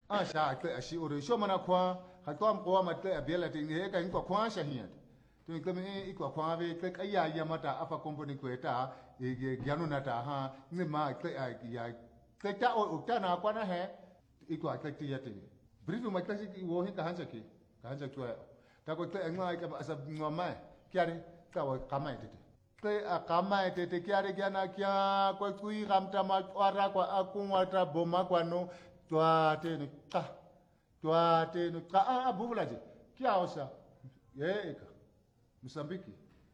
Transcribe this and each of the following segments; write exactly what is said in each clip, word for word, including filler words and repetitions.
a sha tle a shi ore sho mana kwa ha kwa mko ma tle a bela tin he ka in kwa kwa sha hiya to in kame i kwa kwa be tle ka ya ya mata afa company ko eta e gyanu na ta ha ni ma tle a ya tle ta o ta na kwa na he i kwa tle ti ya ti brief ma tle ki wo he ka han ki ka han kwa ta ko tle ngwa ka asa ngwa mai kya re ka wa ka mai ti tle a ka mai ti ti kya re kya na kya ko kui ram ta ma ara kwa akungwa ta boma kwa no tua te ne ka tua te ne ka a buvula je kia osa ye ka Mozambique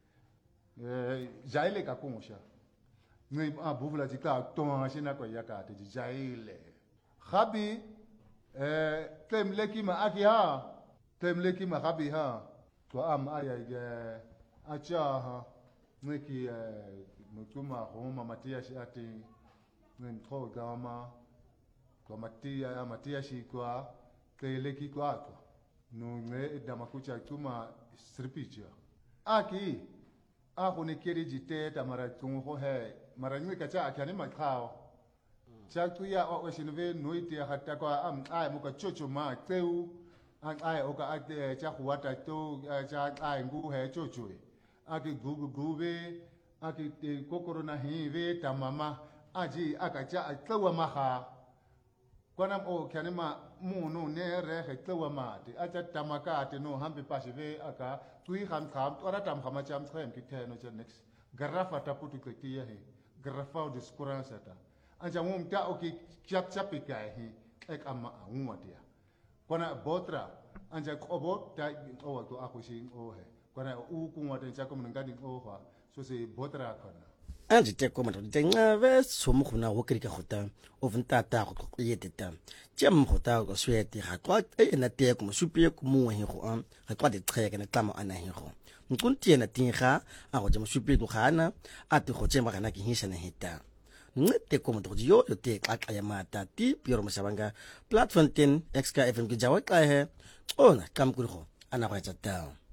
eh jaile ka kongosha ni a buvula je ka tonga shina ko ya ka te jaile khabi eh temleki ma aki ha temleki ma khabi ha to am aya ge acha ha neki eh mutuma homa matia shi ati ni tro gama kwa matia matia shi kwa keleki kwa kwa no ne damakucha tuma stripicha aki a ko ne keri jite ta mara tun ho he mara nyi ka cha akani makao cha tu ya o shinve noite hatta kwa am ai muka chocho ma teu an ai o ka ate cha huata to cha ai ngu he chocho aki gugu gube aki kokoro na hive tamama aji akacha tlewa maha kwana o kanema munu ne re he tlewa ma ti acha tamaka ti no hambe pasive aka tui ham kham tora tam khama cham khem ki the no next garafa taputu ke ya he garafa de skuransa ta anja mum ta o ki chap chap ka he ek amma unwa dia kwana botra anja kobo ta o to akushi o he kwana u kunwa ta cha kom ngadi o ha so se botra kana anje te ko mato te ngave somo khuna ho krika khota o vnta ta go yeteta tjem khota go swete ga twa e na te ko msupi ko mo he go an ga twa de treke na tlamo ana he go nkunti na tinga a go tjem supi go khana a te go tjema kana ke hisa na heta ngete ko mato yo yo te ka ka ya mata ti piro msabanga platform ten xk fm ke jawa ka he ona kam ku go ana ba tata